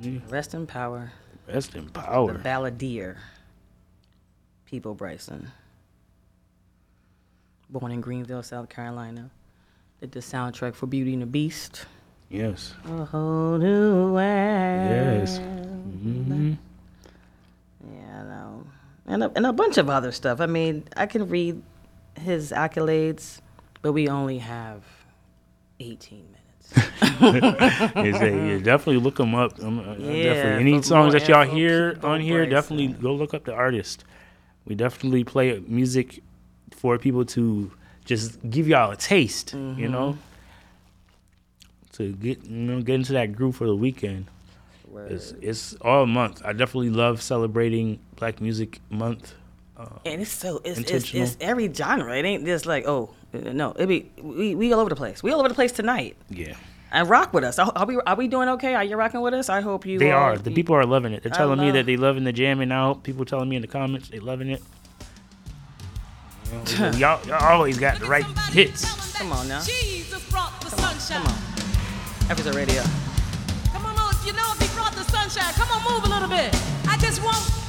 Rest in power. Rest in power. The balladeer. Peabo Bryson. Born in Greenville, South Carolina. Did the soundtrack for Beauty and the Beast. Yes. A whole new world. Yes. Mm-hmm. Yeah, no. And a bunch of other stuff. I mean, I can read his accolades, but we only have 18 minutes. Definitely look him up. Definitely. Any songs that y'all hear on here, definitely go look up the artist. We definitely play music for people to just give y'all a taste, you know, to get into that groove for the weekend. It's all month. I definitely love celebrating Black Music Month. And it's every genre. It ain't just like, oh no, we all over the place. We all over the place tonight. Yeah. And rock with us. Are we doing okay? Are you rocking with us? I hope you. They are. The people are loving it. They're telling me that they loving the jamming out. People telling me in the comments they loving it. Y'all always got the right hits. Come on now. Jesus brought the sunshine. Come on. Episode Radio. Come on, if you know if he brought the sunshine, come on, move a little bit. I just want